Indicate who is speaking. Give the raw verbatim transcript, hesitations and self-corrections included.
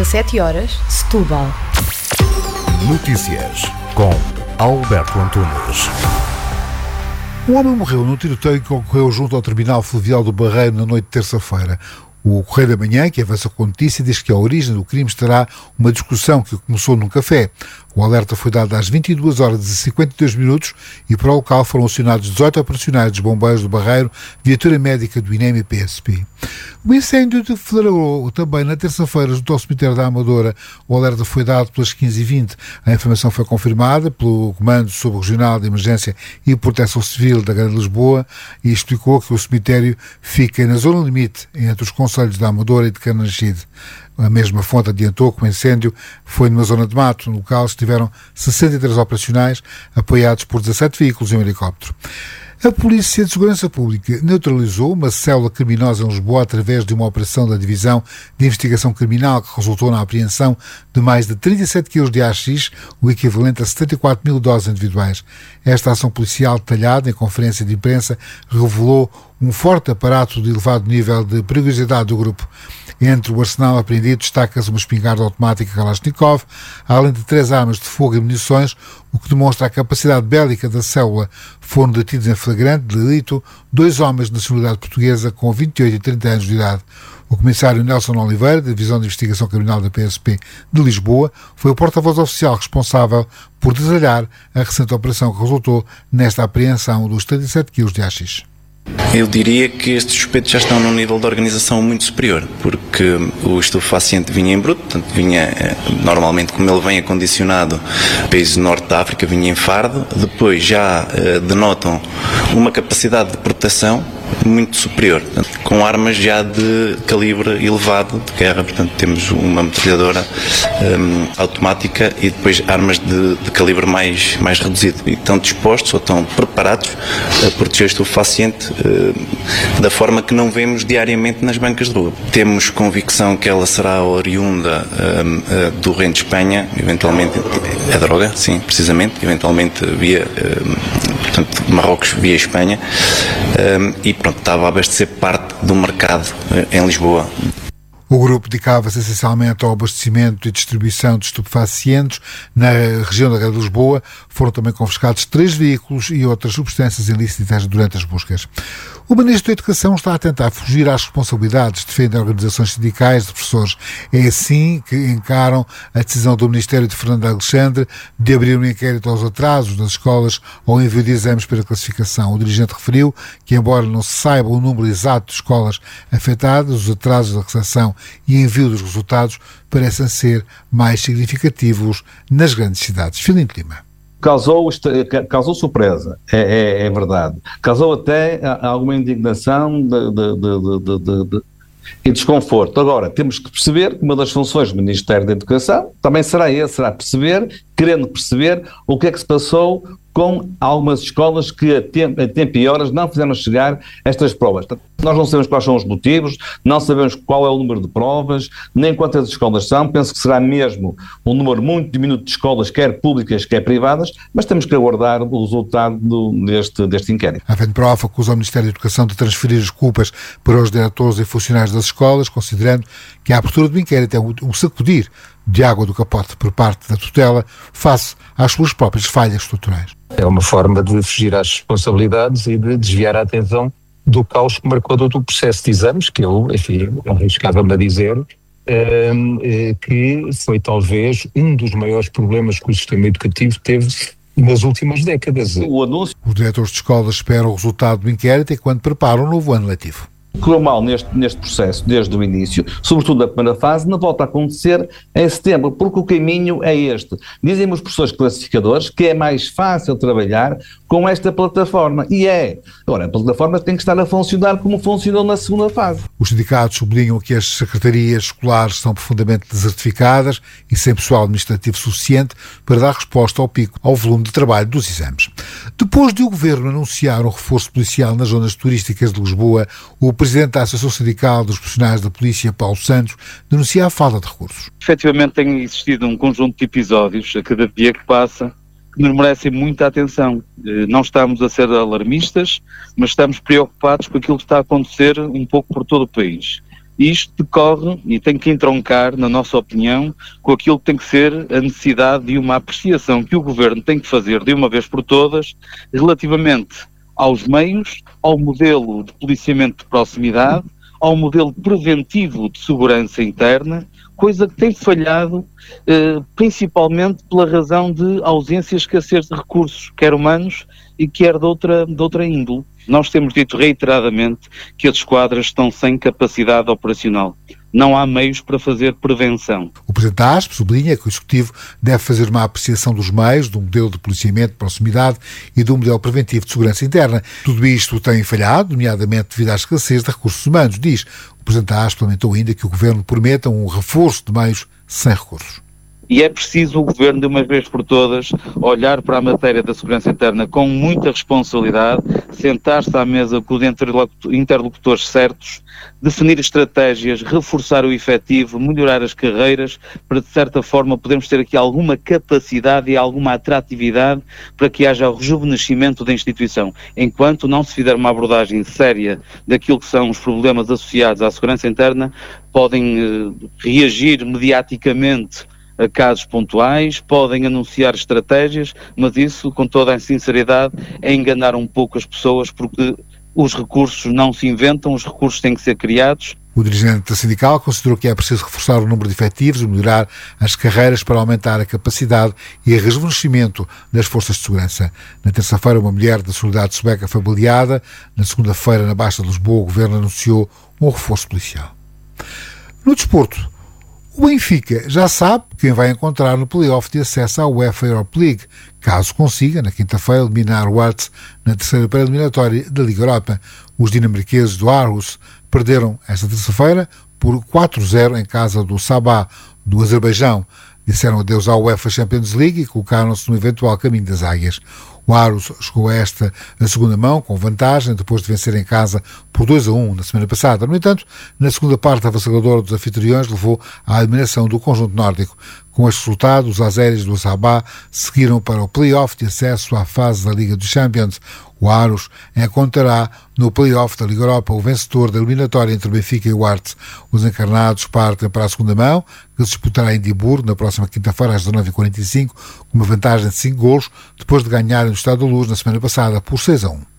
Speaker 1: dezassete horas, Setúbal.
Speaker 2: Notícias com Alberto Antunes.
Speaker 3: Um homem morreu num tiroteio que ocorreu junto ao terminal fluvial do Barreiro na noite de terça-feira. O Correio da Manhã, que avança com a notícia, diz que a origem do crime estará uma discussão que começou num café. O alerta foi dado às vinte e duas horas e cinquenta e dois minutos e para o local foram acionados dezoito operacionais dos bombeiros do Barreiro, viatura médica do I N E M e P S P. O incêndio deflagrou também na terça-feira junto ao cemitério da Amadora. O alerta foi dado pelas quinze e vinte. A informação foi confirmada pelo Comando Subregional de Emergência e Proteção Civil da Grande Lisboa e explicou que o cemitério fica na zona limite entre os concelhos da Amadora e de Cananchide. A mesma fonte adiantou que o incêndio foi numa zona de mato. No local estiveram sessenta e três operacionais, apoiados por dezassete veículos e um helicóptero. A Polícia de Segurança Pública neutralizou uma célula criminosa em Lisboa através de uma operação da Divisão de Investigação Criminal que resultou na apreensão de mais de trinta e sete quilos de haxixe, o equivalente a setenta e quatro mil doses individuais. Esta ação policial detalhada em conferência de imprensa revelou um forte aparato de elevado nível de perigosidade do grupo. Entre o arsenal apreendido destaca-se uma espingarda automática Kalashnikov, além de três armas de fogo e munições, o que demonstra a capacidade bélica da célula. Foram detidos em flagrante delito dois homens de nacionalidade portuguesa com vinte e oito e trinta anos de idade. O comissário Nelson Oliveira, da Divisão de Investigação Criminal da P S P de Lisboa, foi o porta-voz oficial responsável por detalhar a recente operação que resultou nesta apreensão dos trinta e sete quilos de haxixe.
Speaker 4: Eu diria que estes suspeitos já estão num nível de organização muito superior, porque o estupefaciente vinha em bruto, portanto vinha, normalmente como ele vem acondicionado, países do norte da África, vinha em fardo, depois já uh, denotam uma capacidade de proteção muito superior, portanto, com armas já de calibre elevado de guerra, portanto temos uma metralhadora um, automática e depois armas de, de calibre mais, mais reduzido, e estão dispostos ou estão preparados a proteger o estupefaciente uh, da forma que não vemos diariamente nas bancas de rua. Temos convicção que ela será oriunda um, uh, do Reino de Espanha, eventualmente a droga, sim, precisamente, eventualmente via um, portanto, Marrocos via Espanha, um, e pronto, estava a abastecer parte do mercado em Lisboa.
Speaker 3: O grupo dedicava-se essencialmente ao abastecimento e distribuição de estupefacientes na região da Grande Lisboa. Foram também confiscados três veículos e outras substâncias ilícitas durante as buscas. O Ministro da Educação está a tentar fugir às responsabilidades, defende organizações sindicais de professores. É assim que encaram a decisão do Ministério de Fernando Alexandre de abrir um inquérito aos atrasos das escolas ao envio de exames para classificação. O dirigente referiu que, embora não se saiba o número exato de escolas afetadas, os atrasos da recepção e envio dos resultados parecem ser mais significativos nas grandes cidades. Filipe Lima.
Speaker 5: Causou, causou surpresa, é, é, é verdade. Causou até alguma indignação de, de, de, de, de, de, e desconforto. Agora, temos que perceber que uma das funções do Ministério da Educação também será esse, será perceber, querendo perceber o que é que se passou com algumas escolas que a tempo, a tempo e horas não fizeram chegar estas provas. Nós não sabemos quais são os motivos, não sabemos qual é o número de provas, nem quantas escolas são. Penso que será mesmo um número muito diminuto de escolas, quer públicas, quer privadas, mas temos que aguardar o resultado do, deste, deste inquérito.
Speaker 3: A FENPROF acusa o Ministério da Educação de transferir as culpas para os diretores e funcionários das escolas, considerando que a abertura do inquérito é um sacudir de água do capote por parte da tutela face às suas próprias falhas estruturais.
Speaker 6: É uma forma de fugir às responsabilidades e de desviar a atenção do caos que marcou todo o processo de exames, que eu, enfim, arriscava-me a dizer, eh, que foi talvez um dos maiores problemas que o sistema educativo teve nas últimas décadas.
Speaker 5: O anúncio...
Speaker 3: Os diretores de escolas esperam o resultado do inquérito enquanto preparam o novo ano letivo.
Speaker 5: Correu mal neste, neste processo desde o início, sobretudo na primeira fase, não volta a acontecer em setembro, porque o caminho é este. Dizem-me os professores classificadores que é mais fácil trabalhar com esta plataforma, e é. Agora, a plataforma tem que estar a funcionar como funcionou na segunda fase.
Speaker 3: Os sindicatos sublinham que as secretarias escolares estão profundamente desertificadas e sem pessoal administrativo suficiente para dar resposta ao pico, ao volume de trabalho dos exames. Depois de o Governo anunciar um reforço policial nas zonas turísticas de Lisboa, o Presidente da Associação Sindical dos Profissionais da Polícia, Paulo Santos, denuncia a falta de recursos.
Speaker 7: Efetivamente tem existido um conjunto de episódios a cada dia que passa que nos merecem muita atenção. Não estamos a ser alarmistas, mas estamos preocupados com aquilo que está a acontecer um pouco por todo o país. Isto decorre e tem que entroncar, na nossa opinião, com aquilo que tem que ser a necessidade de uma apreciação que o Governo tem que fazer de uma vez por todas relativamente aos meios, ao modelo de policiamento de proximidade, ao modelo preventivo de segurança interna, coisa que tem falhado eh, principalmente pela razão de ausência e escassez de recursos, quer humanos e quer de outra, de outra índole. Nós temos dito reiteradamente que as esquadras estão sem capacidade operacional. Não há meios para fazer prevenção.
Speaker 3: O Presidente da A S P sublinha que o Executivo deve fazer uma apreciação dos meios, do modelo de policiamento de proximidade e do modelo preventivo de segurança interna. Tudo isto tem falhado, nomeadamente devido à escassez de recursos humanos, diz. O Presidente da A S P lamentou ainda que o Governo prometa um reforço de meios sem recursos.
Speaker 7: E é preciso o Governo, de uma vez por todas, olhar para a matéria da segurança interna com muita responsabilidade, sentar-se à mesa com os interlocutores certos, definir estratégias, reforçar o efetivo, melhorar as carreiras, para de certa forma podermos ter aqui alguma capacidade e alguma atratividade para que haja o rejuvenescimento da instituição. Enquanto não se fizer uma abordagem séria daquilo que são os problemas associados à segurança interna, podem eh, reagir mediaticamente a casos pontuais, podem anunciar estratégias, mas isso, com toda a sinceridade, é enganar um pouco as pessoas, porque os recursos não se inventam, os recursos têm que ser criados.
Speaker 3: O dirigente sindical considerou que é preciso reforçar o número de efetivos e melhorar as carreiras para aumentar a capacidade e o rejuvenescimento das forças de segurança. Na terça-feira, uma mulher da Solidariedade Sueca foi baleada. Na segunda-feira, na Baixa de Lisboa, o Governo anunciou um reforço policial. No desporto, o Benfica já sabe quem vai encontrar no play-off de acesso à UEFA Europa League, caso consiga, na quinta-feira, eliminar o Ajax na terceira pré-eliminatória da Liga Europa. Os dinamarqueses do Aarhus perderam esta terça-feira por quatro a zero em casa do Sabah, do Azerbaijão. Disseram adeus à UEFA Champions League e colocaram-se no eventual caminho das águias. O Aarhus chegou a esta a segunda mão, com vantagem, depois de vencer em casa por dois a um na semana passada. No entanto, na segunda parte, a avassaladora dos anfitriões levou à eliminação do conjunto nórdico. Com este resultado, os azeres do Sabah seguiram para o play-off de acesso à fase da Liga dos Champions. O Aarhus encontrará no play-off da Liga Europa o vencedor da eliminatória entre o Benfica e o Ajax. Os encarnados partem para a segunda mão, que se disputará em Edimburgo na próxima quinta-feira às dezanove e quarenta e cinco, com uma vantagem de cinco golos, depois de ganharem no Estádio da Luz na semana passada por seis a um.